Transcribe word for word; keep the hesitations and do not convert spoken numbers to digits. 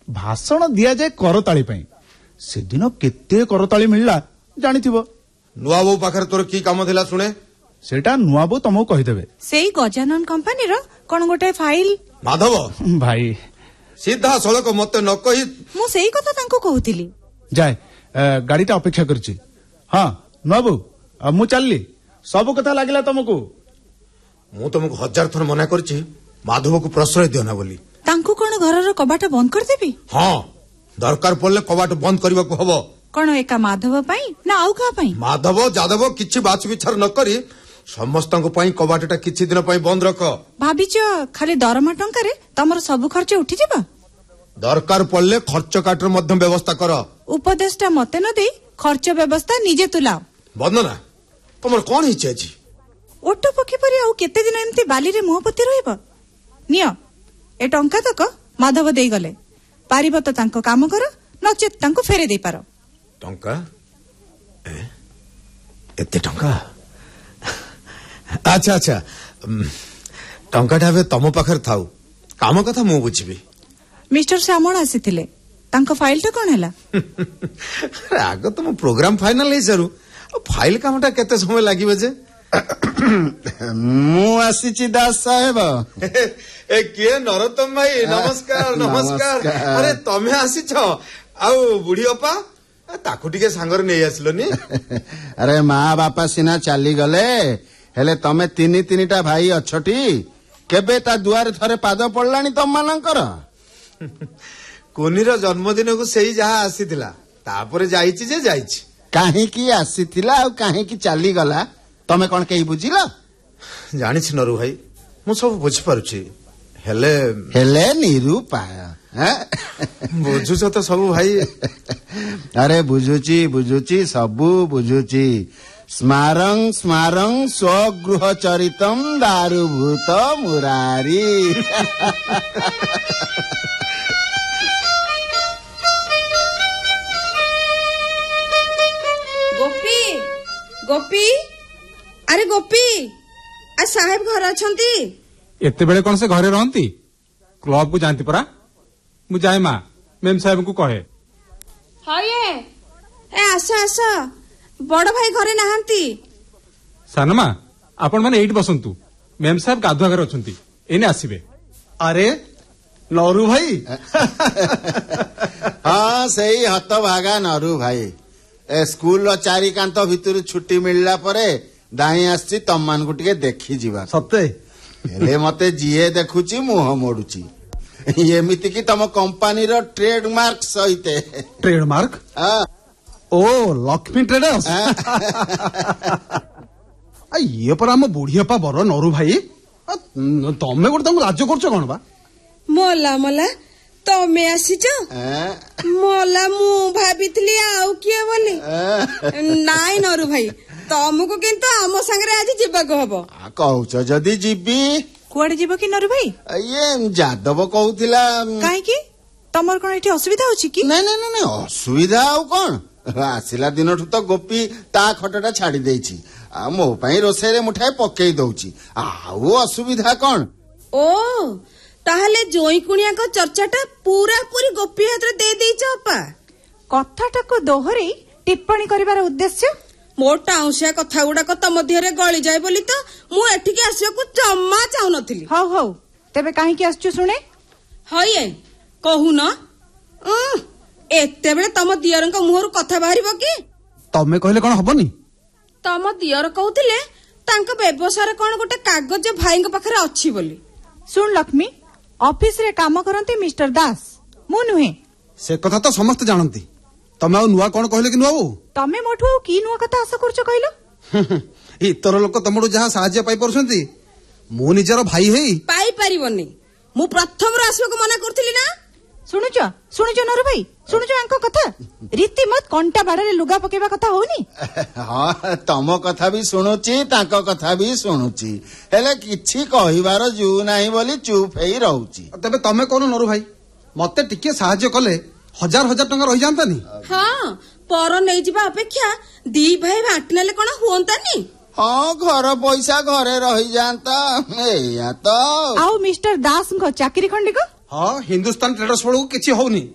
भाषण दिया जाए करताली पई से दिन केते करताली मिलला जानिथिबो। नुआ बो पाखर तोर की काम थिला सुने सेटा नुआबो तुमको कहिदेबे। सेई गजानन कंपनी रो कोन गोटे फाइल। माधव भाई सीधा सड़क मते न कहि मु सेई कथा तांको कहूतिली। जाय गाड़ीटा अपेक्षा करछि। हां नुआबो मु चलली सब कथा लागिला तुमको। मु तुमको हजार थर मना करछि माधव को प्रश्रय दियो ना बोली। तांको कोन घरर कबाट बंद कर देबी। हां दरकार पड़ले कबाट बंद करबा को हबो। कोन एका माधव पई ना आउ का पई। माधव जादव किछि बाछ विचार न करी समस्तक पई कबाटटा किछि दिन पई बंद रख। भाबिच खाली दरमा टंका रे तमर सब खर्च उठी जिबा। दरकार पड़ले खर्च काटर मध्य व्यवस्था कर। उपदेशटा मते न दे खर्च व्यवस्था निजे तुला। वंदना तमर कोन हिचे अछि। ओटो पखी परी आउ केते दिन एमती बाली रे मोहपति रहइबो। नियो ए टंका तक माधव देई गले पारिबो तो तांको काम कर नचेत तांको फेरे देई पारो। टंका ए एते टंका अच्छा अच्छा टंका ठावे तम पाखर थाउ काम कथा मु बुझिबी। मिस्टर श्यामण आसीथिले तांको फाइल टा कोन हैला। आगो तुम प्रोग्राम फाइनल हे सरू फाइल कामटा केते समय लागिबे जे। मु आसीची दास साहेब। ए के नरोत्तम भाई नमस्कार नमस्कार। अरे तमे आसीछ आउ बुढ़ी अपा ताकू टिके सांगर नै आसलोनी। अरे माँ बापा सिना चली गले हेले तमे तिनी तिनीटा भाई अछटी केबे ता दुआरे थरे पाद पड़लानी तम मानकर। कोनीर जन्मदिन को सेही जहा आसीथिला तापरे जाईची जे जाईची। काहे की आसीथिला आ काहे की चली गला तमे कोन केही बुझिला। जानिछ नरु भाई मु सब बुझ पारुची हेले हेले निरूपाय बुझुछ तो सब भाई। अरे बुझुची बुझुची सबू बुझुची स्मारं स्मारं स्वगृह चरितम दारुभूत मुरारी। गोपी गोपी अरे गोपी आ साहेब घर अछंती। एते बेले कोन से घरे रहंती क्लब को जानती परा मु जाय मा मेम साहेब को कहे। हये ए आस आस बड़ भाई घरे नहांती। सानमा आपण माने एइट बसंतु मेम साहेब गाधुआ घर अछंती एने आसीबे। अरे नरू भाई। हाँ सही हत भागा नरू भाई ए स्कूल चारिकांत भितर छुट्टी मिलला परे दाई आसी तम मान को टिके देखी जीवा। सत्य हेले मते जीए देखुची मुह मोडुची एमिति की तम कंपनी रो ट्रेडमार्क सहिते। ट्रेडमार्क हां ओ लक्ष्मी ट्रेडर्स। आ ये पर हम बुढ़ियापा बर नरू भाई तमे गोटे तमको लाज करछ कोन बा। मोला मोला तमे आसीच मोला मु भाबितली आउ किए बोली। नाइ नरू भाई तमको किंतु आम संगरे आज जीवाको हबो। कहउछ जदी जीबी कुआडे जीव कि नरू भाई। ये जादव कहउतिला काहे की तमर कोन एठी असुविधा होची की। नै नै नै असुविधा आउ कोन आसिला दिनठु तो गोपी ता खटटा छाड़ी देछि आ मो पई रोसे रे मुठाए पकेई दउछि आउ असुविधा कोन। ओ ताहले जोई कुनिया को चर्चाटा पूरा पूरी गोपी हाथ दे देइछ अपा। कथाटा को दोहरे टिप्पणी करिवार उद्देश्य मोटा औसिया कथा गुडाक त मध्य रे गळी जाय बोली त मु एठिके आसियाकू जम्मा चाहू नथिली। हौ हौ तेबे काहे की आछछु सुने। हये कहू न एते बेले तम दियरंक मुहरु कथा बाहरिबो की। तमे कहले कोन हबनी। तम दियर कहउतिले तांका व्यवसाय कोन गोटे कागज भाईଙ୍କ पाखरे अछि बोली। सुन लक्ष्मी ऑफिस रे काम करंती मिस्टर दास मु नुहे। से कथा तो समस्त जानती तमे आ नुआ कोन कहले कि नुआ तमे मोठू की नुआ कथा आशा करछ कहलो। इतर लोक तमडू जहा सहाय्य पाई परसंती मु निजर भाई हेई पाई परिबोनी मु प्रथम रो आसबो को मना करथिली ना। सुनुच सुनुच नर भाई सुनुच आंको कथा रीति मत कंटा बाड़े लुगा पकेबा कथा होनी। हां तम कथा भी सुनुची तांको कथा भी सुनुची हेले किछि कहिवार जू नाही बोली चुप हेई रहउची। तबे तमे कोन नरु भाई मते टिके सहाय्य कले हजार हजार टंका रही जानतानी। हां पर नै जिबा अपेक्षा दी भाई बाटनेले कोन होंतानी। हाँ घर पैसा घरे रही जानता एया तो। आउ मिस्टर दास को चाकरी खंडी को। हाँ हिंदुस्तान ट्रेडर्स वालों किछि होनी।